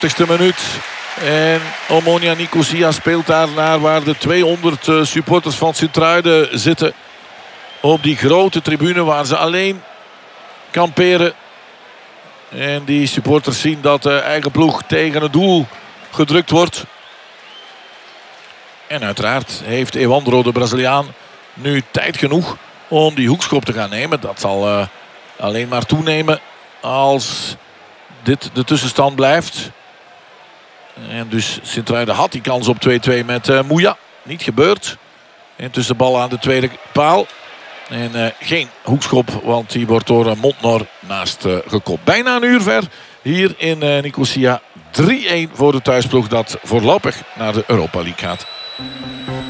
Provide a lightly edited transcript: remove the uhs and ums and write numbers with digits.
80ste minuut. En Omonia Nicosia speelt daar naar waar de 200 supporters van Sint-Truiden zitten. Op die grote tribune waar ze alleen kamperen. En die supporters zien dat de eigen ploeg tegen het doel gedrukt wordt. En uiteraard heeft Evandro, de Braziliaan, nu tijd genoeg om die hoekschop te gaan nemen. Dat zal alleen maar toenemen als dit de tussenstand blijft. En dus Sint-Truiden had die kans op 2-2 met Mouya. Niet gebeurd. Intussen bal aan de tweede paal. En geen hoekschop, want die wordt door Montnor naast gekopt. Bijna een uur ver hier in Nicosia. 3-1 voor de thuisploeg dat voorlopig naar de Europa League gaat.